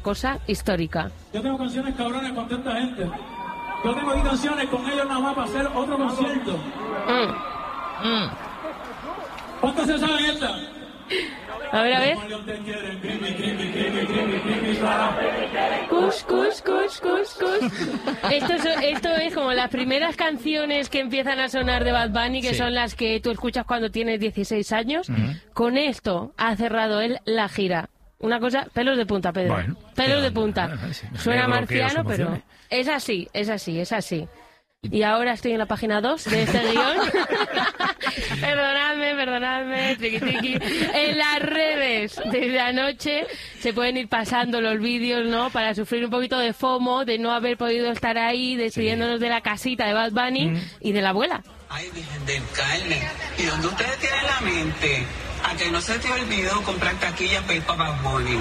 cosa histórica. Yo tengo canciones cabrones con tanta gente. Yo tengo aquí canciones con ellos nada más para hacer otro concierto. ¿Cuántos se saben esta? A ver. Kush, kush, kush, kush, kush. Esto es como las primeras canciones que empiezan a sonar de Bad Bunny, que son las que tú escuchas cuando tienes 16 años. Con esto ha cerrado él la gira. Una cosa, pelos de punta, Pedro. Bueno, pelos de punta. Suena marciano, pero es así. Y ahora estoy en la página 2 de este guión. Perdonadme, triqui. En las redes, desde anoche, se pueden ir pasando los vídeos, ¿no? Para sufrir un poquito de FOMO, de no haber podido estar ahí, despidiéndonos de la casita de Bad Bunny y de la abuela. Ay, Virgen del Carmen, ¿y dónde ustedes tienen la mente? A que no se te olvidó comprar taquilla para ir para Bad Bunny.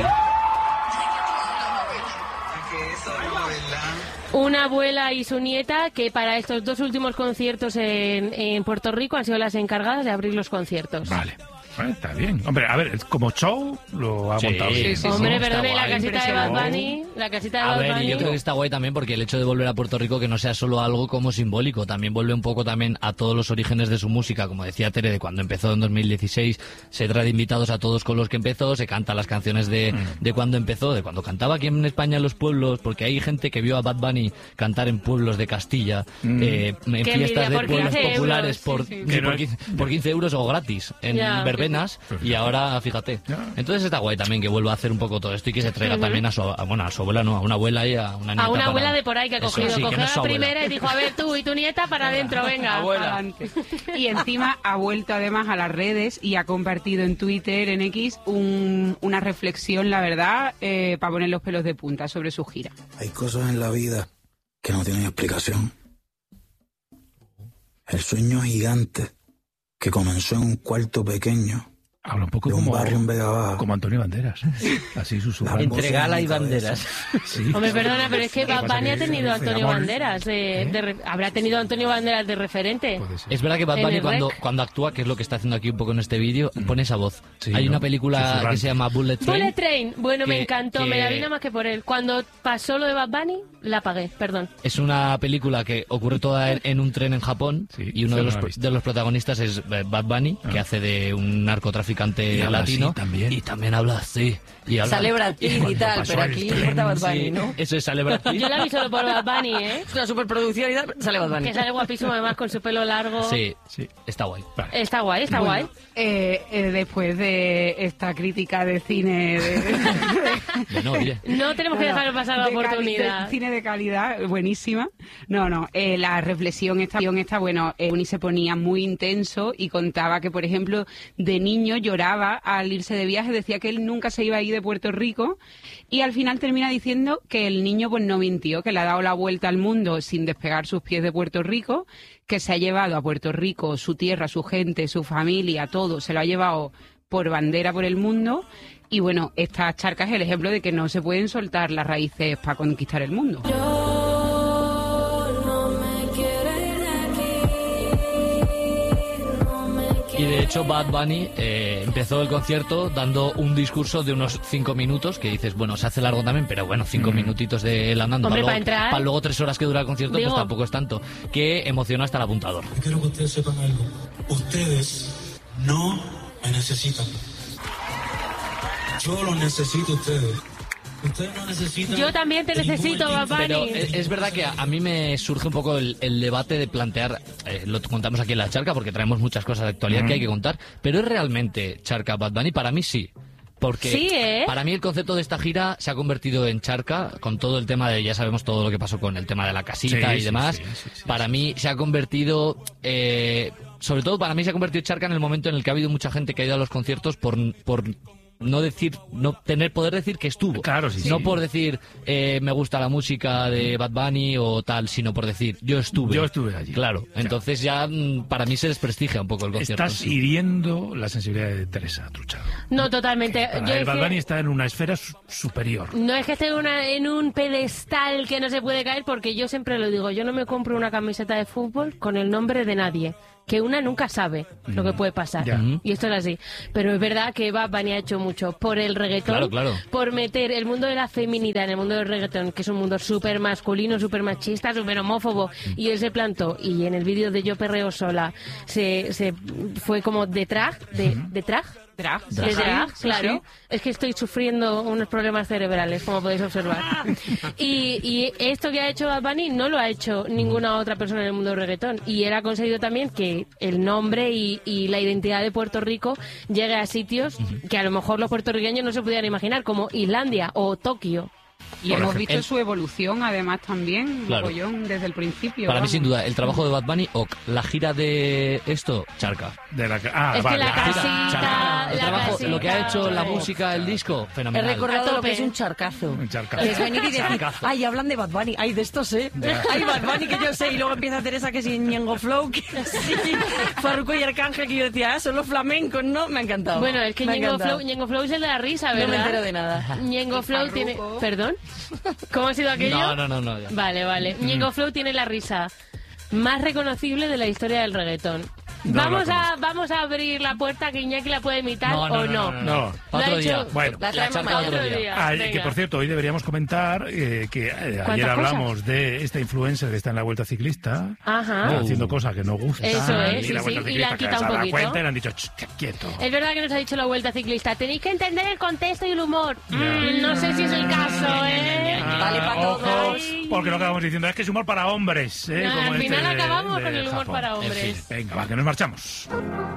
A que eso no, ¿verdad? Una abuela y su nieta que para estos 2 últimos conciertos en Puerto Rico han sido las encargadas de abrir los conciertos. Vale. Bueno, está bien. Hombre, a ver, como show lo ha montado bien. Sí, hombre, perdone, la casita de Bad Bunny. Y yo creo que está guay también porque el hecho de volver a Puerto Rico que no sea solo algo como simbólico, también vuelve un poco también a todos los orígenes de su música, como decía Tere, de cuando empezó en 2016, se trae invitados a todos con los que empezó, se canta las canciones de cuando empezó, de cuando cantaba aquí en España en los pueblos, porque hay gente que vio a Bad Bunny cantar en pueblos de Castilla, en fiestas de pueblos populares por 15 euros o gratis, en verbenas. Y ahora, fíjate. Entonces está guay también que vuelva a hacer un poco todo esto y que se traiga también a su abuela, no, a una abuela y a una nieta. A una abuela de por ahí que ha cogido, cogió la primera y dijo, a ver, tú y tu nieta para adentro, venga. Abuela. Y encima ha vuelto además a las redes y ha compartido en Twitter, en X, una reflexión, la verdad, para poner los pelos de punta sobre su gira. Hay cosas en la vida que no tienen explicación. El sueño gigante que comenzó en un cuarto pequeño. Habla un poco de un barrio en Vega Baja. Como Antonio Banderas. Así susurrando. Entre Gala y Banderas. Sí. Hombre, perdona, pero es que Bad Bunny ha tenido a Antonio Banderas. Habrá tenido a Antonio Banderas de referente. Es verdad que Bad Bunny cuando actúa, que es lo que está haciendo aquí un poco en este vídeo, pone esa voz. Sí, hay una película que se llama Bullet Train. Bullet Train. Bueno, me encantó. Me la vi nada más que por él. Cuando pasó lo de Bad Bunny, la apagué. Perdón. Es una película que ocurre toda en un tren en Japón y uno de los protagonistas es Bad Bunny, que hace de un narcotraficante latino. Y también habla así. Sale Brad Pitt y tal, pero aquí le importa Bad Bunny, ¿no? Eso es, sale Brad Pitt. Yo la vi solo por Bad Bunny, ¿eh? Es una superproducción y tal, sale Bad Bunny. Que sale guapísimo además con su pelo largo. Sí, está guay. Vale. Está guay. Después de esta crítica de cine... No tenemos que dejar pasar la oportunidad. Cine de calidad, buenísima. La reflexión esta, Uni se ponía muy intenso y contaba que, por ejemplo, de niño lloraba al irse de viaje, decía que él nunca se iba a ir de Puerto Rico y al final termina diciendo que el niño pues no mintió, que le ha dado la vuelta al mundo sin despegar sus pies de Puerto Rico, que se ha llevado a Puerto Rico su tierra, su gente, su familia, todo, se lo ha llevado por bandera por el mundo. Y bueno, esta charca es el ejemplo de que no se pueden soltar las raíces para conquistar el mundo. Y de hecho Bad Bunny empezó el concierto dando un discurso de unos 5 minutos, que dices, bueno, se hace largo también, pero bueno, 5 minutitos de él andando. Hombre, para luego 3 horas que dura el concierto, pues tampoco es tanto. Que emocionó hasta el apuntador. Quiero que ustedes sepan algo. Ustedes no me necesitan. Yo los necesito a ustedes. Ustedes no necesitan. Yo también te necesito, Bad Bunny. Pero es verdad que a mí me surge un poco el debate de plantear, lo contamos aquí en la charca porque traemos muchas cosas de actualidad que hay que contar, pero ¿es realmente charca Bad Bunny? Para mí sí. Porque para mí el concepto de esta gira se ha convertido en charca con todo el tema de, ya sabemos todo lo que pasó con el tema de la casita y demás. Para mí se ha convertido, sobre todo para mí se ha convertido en charca en el momento en el que ha habido mucha gente que ha ido a los conciertos por no poder decir que estuvo. Claro, no por decir me gusta la música de Bad Bunny o tal, sino por decir yo estuve allí. Claro, entonces ya para mí se desprestigia un poco el concierto. Estás hiriendo la sensibilidad de Teresa Truchado. No, totalmente. El Bad Bunny está en una esfera superior. No es que esté en un pedestal que no se puede caer, porque yo siempre lo digo, yo no me compro una camiseta de fútbol con el nombre de nadie. que una nunca sabe lo que puede pasar. Ya. Y esto es así. Pero es verdad que Bad Bunny ha hecho mucho por el reggaetón, Claro. por meter el mundo de la feminidad en el mundo del reggaetón, que es un mundo súper masculino, súper machista, súper homófobo, y él se plantó, y en el vídeo de Yo Perreo Sola se fue como de drag, Drag, de drag, sí, claro. sí. Es que estoy sufriendo unos problemas cerebrales, como podéis observar. Y esto que ha hecho Bad Bunny no lo ha hecho ninguna otra persona en el mundo del reggaetón. Y él ha conseguido también que el nombre y la identidad de Puerto Rico llegue a sitios que a lo mejor los puertorriqueños no se pudieran imaginar, como Islandia o Tokio. Y hemos visto su evolución, además, también, Claro. mogollón, desde el principio. Para mí, vamos. sin duda, el trabajo de Bad Bunny, la gira de esto, Charca. De la, Es que la casita, Charca. El la trabajo, casita, lo que ha hecho la sí. música, el disco, He fenomenal. recordado A lo tope. que es un charcazo. Un charcazo. Es venir y decir, Charcazo. ay, hablan de Bad Bunny, ay, de esto sé. Ay, Bad Bunny que yo sé. Y luego empieza a hacer esa que sí, Ñengo Flow, que sí, Farruko y Arcángel, que yo decía, son los flamencos, ¿no? Me ha encantado. Bueno, es que Me ha Ñengo encantado. Flow es el de la risa, ¿verdad? No me entero de nada. Ñengo Flow tiene... ¿Perdón? ¿Cómo ha sido aquello? No. Ya. Vale. Ñengo Flow tiene la risa más reconocible de la historia del reggaetón. No vamos la a abrir la puerta que Iñaki la puede imitar No. o no. No. Lo ha Otro hecho- día. Bueno, La traemos charca mañana. otro día. Que Venga. por cierto, hoy deberíamos comentar que ayer ¿Cuántas hablamos de esta influencer que está en la Vuelta Ciclista, Ajá. haciendo cosas que no gustan. Eso es, y sí, la Vuelta sí, y le han Ciclista que quitado se un ha dado poquito. cuenta y le han dicho, quieto. Es verdad que nos ha dicho la Vuelta Ciclista. Tenéis que entender el contexto y el humor. No sé si es el caso, ¿eh? Vale para Ojo, todos. porque lo que acabamos diciendo es que es humor para hombres. Al como final este de- acabamos de con el humor Japón. para En fin. hombres. Venga, va, que nos marchamos.